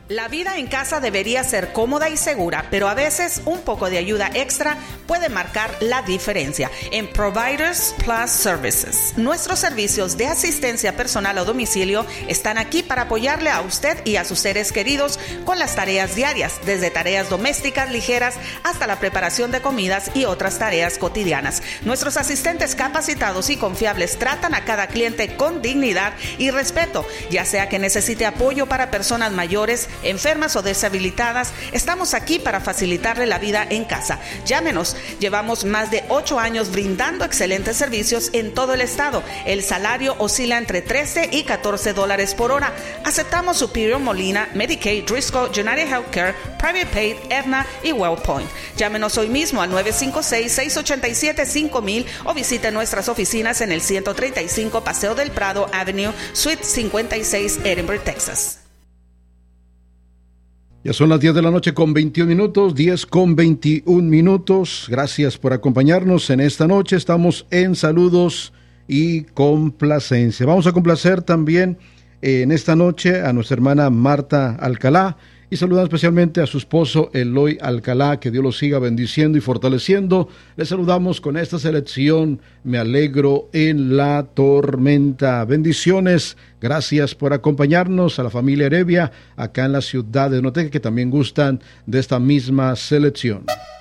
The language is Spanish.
La vida en casa debería ser cómoda y segura, pero a veces un poco de ayuda extra puede marcar la diferencia. En Providers Plus Services, nuestros servicios de asistencia personal a domicilio están aquí para apoyarle a usted y a sus seres queridos con las tareas diarias, desde tareas domésticas ligeras hasta la preparación de comidas y otras tareas cotidianas. Nuestros asistentes capacitados y confiables tratan a cada cliente con dignidad y respeto, ya sea que necesite apoyo para personas mayores, enfermas o deshabilitadas. Estamos aquí para facilitarle la vida en casa. Llámenos. Llevamos más de 8 años brindando excelentes servicios en todo el estado. El salario oscila entre $13 y $14 por hora. Aceptamos Superior, Molina, Medicaid, Driscoll, United Healthcare, Private Paid, Aetna y WellPoint. Llámenos hoy mismo al 956-687-5000 o visite nuestras oficinas en el 135 Paseo del Prado Avenue, Suite 56, Edinburgh, Texas. Ya son las 10 de la noche con 21 minutos, 10 con 21 minutos. Gracias por acompañarnos en esta noche. Estamos en saludos y complacencia. Vamos a complacer también en esta noche a nuestra hermana Marta Alcalá y saludar especialmente a su esposo Eloy Alcalá. Que Dios los siga bendiciendo y fortaleciendo. Les saludamos con esta selección, Me alegro en la tormenta. Bendiciones, gracias por acompañarnos. A la familia Heredia acá en la ciudad de Noteque, que también gustan de esta misma selección.